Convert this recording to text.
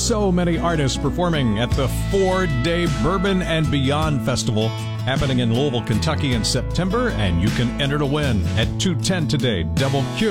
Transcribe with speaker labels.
Speaker 1: so many artists performing at the 4-day Bourbon and Beyond Festival happening in Louisville, Kentucky in September, and you can enter to win at 2:10 today. Double Q.